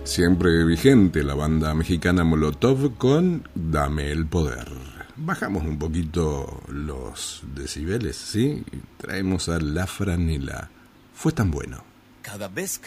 Siempre vigente la banda mexicana Molotov con Dame el Poder. Bajamos un poquito los decibeles, ¿sí? Traemos a La Franela. Fue tan bueno. Cada vez que